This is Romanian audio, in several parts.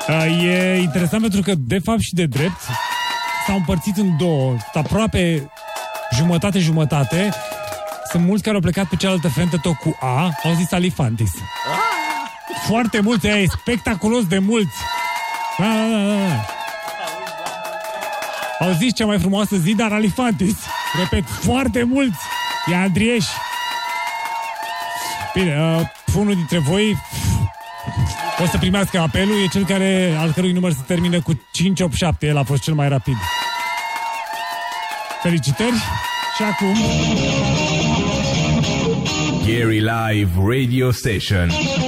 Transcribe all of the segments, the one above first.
E interesant pentru că, de fapt și de drept, s-au împărțit în două, aproape jumătate-jumătate. Sunt mulți care au plecat pe cealaltă fentă tot cu A, au zis Alifantis. Foarte mulți, e spectaculos de mulți. Da. Au zis cea mai frumoasă zi, dar Alifantis. Repet, foarte mulți. E Andrieș. Bine, unul dintre voi o să primească apelul, e cel al cărui număr se termină cu 587. El a fost cel mai rapid. Felicitări. Și acum Gary Live Radio Station.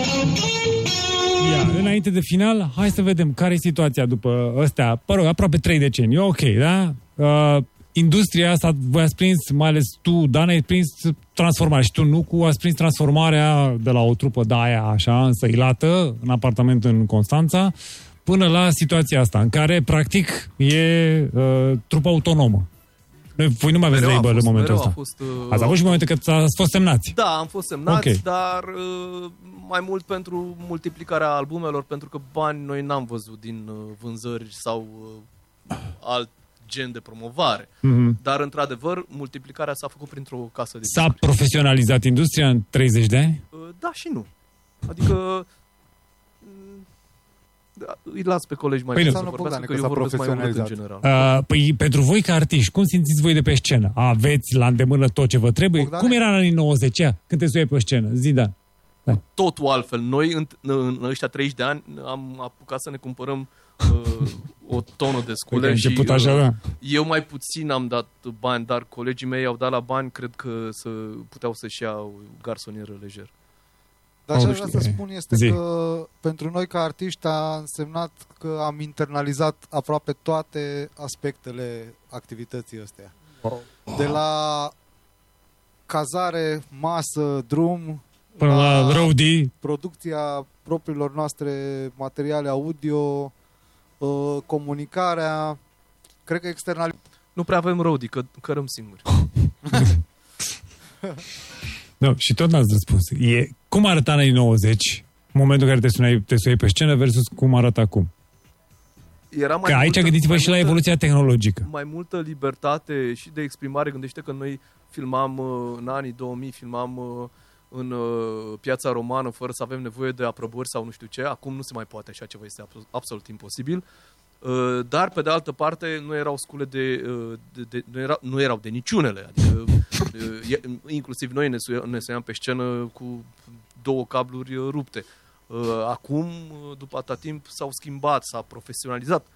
Înainte de final, hai să vedem care e situația după ăstea, aproape 3 decenii. Ok, da? Industria asta, voi ați prins, mai ales tu, Dan, ai prins transformarea și tu, nu, ați prins transformarea de la o trupă de aia, așa, însăilată, în apartament în Constanța, până la situația asta, în care, practic, e trupă autonomă. Voi nu mai aveți label în momentul ăsta. Ați avut și momentul că ați fost semnați. Da, am fost semnați, okay. Dar mai mult pentru multiplicarea albumelor, pentru că bani noi n-am văzut din vânzări sau alt gen de promovare. Mm-hmm. Dar, într-adevăr, multiplicarea s-a făcut printr-o casă de S-a profesionalizat industria în 30 de ani? Da și nu. Adică îi las pe colegi mai mult să vorbească, că eu vorbesc mai mult în general. Păi, pentru voi ca artiști, cum simțiți voi de pe scenă? Aveți la îndemână tot ce vă trebuie? Bogdane? Cum era în anii 90 când te suiai pe scenă? Zi, da. Totul altfel. Noi, în ăștia 30 de ani, am apucat să ne cumpărăm o tonă de scule și eu mai puțin am dat bani, dar colegii mei au dat la bani, cred că puteau să-și iau garsonieră lejer. Dar ce aș vrea să spun este că pentru noi ca artiști a însemnat că am internalizat aproape toate aspectele activității astea. De la cazare, masă, drum, până la roadie, producția propriilor noastre materiale audio, comunicarea, cred că Nu prea avem roadie, că cărăm singuri. No, și tot n-ați răspuns. Cum arăta în anii 90, în momentul în care te suiai pe scenă, versus cum arată acum? Era mai că aici gândiți-vă și la evoluția tehnologică. Mai multă libertate și de exprimare. Gândește că noi filmam în anii 2000, filmam în Piața Romană fără să avem nevoie de aprobări sau nu știu ce. Acum nu se mai poate așa ceva, este absolut imposibil. Dar, pe de altă parte, nu erau scule nu erau de niciunele. Adică, inclusiv noi ne suiam pe scenă cu 2 cabluri rupte. Acum, după atâta timp, s-au schimbat, s-a profesionalizat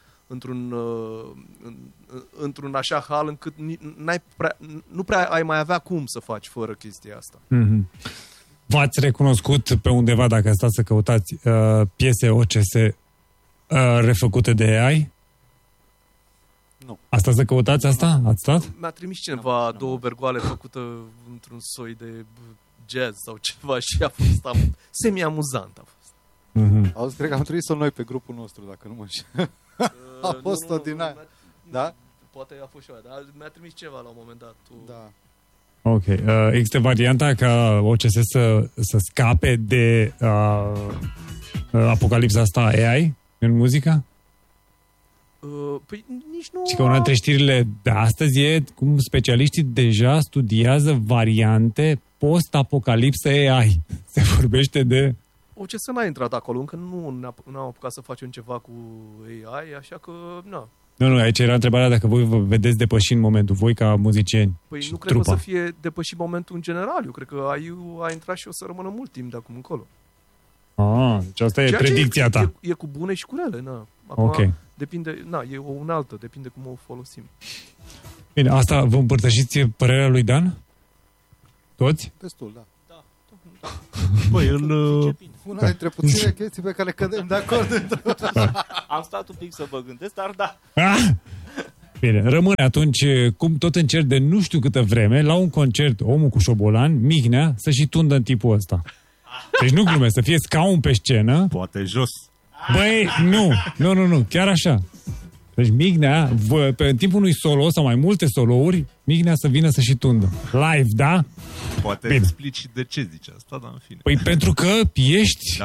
într-un așa hal încât nu prea ai mai avea cum să faci fără chestia asta. Mm-hmm. V-ați recunoscut pe undeva, dacă stați să căutați piese OCS refăcute de AI? Nu. Asta să căutați asta? Ați stat? Mi-a trimis cineva 2 bergoale făcută într-un soi de jazz sau ceva și a fost semi-amuzant. A fost. Mm-hmm. Auzi, cred că am trimis-o noi pe grupul nostru, dacă nu mă înșel. A fost tot din aia. Da? Poate a fost și aia, dar mi-a trimis ceva la un moment dat. Da. Ok. Există varianta ca OCS să scape de apocalipsa asta AI în muzică? Păi nici nu... Și că una dintre știrile de astăzi e cum specialiștii deja studiază variante post-apocalipsă AI. Se vorbește de... OCS n-a intrat acolo, încă nu am apucat să facem ceva cu AI, așa că, na. Nu, aici era întrebarea dacă voi vă vedeți depăși în momentul, voi ca muzicieni. Păi nu cred că o să fie depășit momentul în general. Eu cred că AI-ul a intrat și o să rămână mult timp de acum încolo. Deci asta e predicția ta. E cu bune și cu rele, na. Acum, okay. Depinde, e o unealtă, depinde cum o folosim. Bine, asta vă împărtășiți părerea lui Dan? Toți? Destul, da. Păi, una dintre puține chestii pe care cădem de acord. Am stat un pic să vă gândesc, dar da. Bine, rămâne atunci, cum tot încerc de nu știu câtă vreme, la un concert, omul cu șobolan, Mihnea, să și tundă în tipul ăsta. Deci nu glumesc, să fie scaun pe scenă. Poate jos. Băi, nu, chiar așa. Deci Mihnea, în timpul unui solo sau mai multe solouri, Mihnea să vină să și tundă. Live, da? Poate explici de ce zici asta, dar în fine. Păi pentru că ești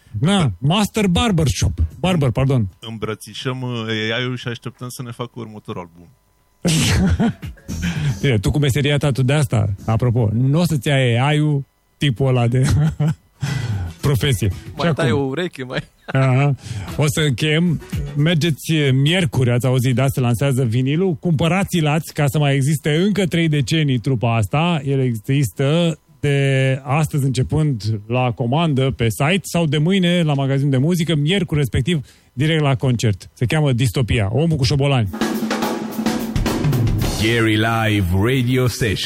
Na, Master Barber Shop. Barber, pardon. Îmbrățișăm AI-ul și așteptăm să ne facă următorul album. Bine, tu cu meseria ta, tu de asta, apropo, nu o să-ți ai AI-ul tipul ăla de profesie. Mai tai o ureche, mai... Aha. O să încheiem. Mergeți miercuri, ați auzit, da, se lansează vinilul. Cumpărați-l-ați ca să mai existe încă 3 decenii trupa asta. El există de astăzi începând la comandă pe site sau de mâine la magazin de muzică, miercuri respectiv direct la concert. Se cheamă Distopia, omul cu șobolani. Gary Live Radio Station.